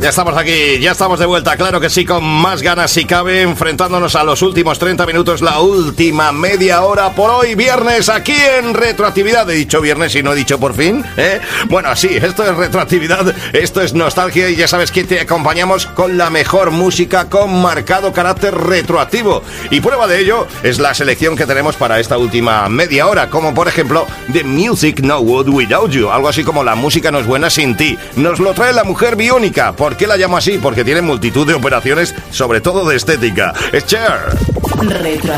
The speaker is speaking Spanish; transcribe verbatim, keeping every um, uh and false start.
Ya estamos aquí, ya estamos de vuelta, claro que sí, con más ganas si cabe, enfrentándonos a los últimos treinta minutos, la última media hora por hoy, viernes, aquí en Retroactividad. He dicho viernes y no he dicho por fin, ¿eh? Bueno, sí, esto es Retroactividad, esto es nostalgia y ya sabes que te acompañamos con la mejor música con marcado carácter retroactivo. Y prueba de ello es la selección que tenemos para esta última media hora, como por ejemplo, The Music No Good Without You, algo así como La música no es buena sin ti. Nos lo trae la mujer biónica. ¿Por qué la llamo así? Porque tiene multitud de operaciones, sobre todo de estética. Es Cher. Retro.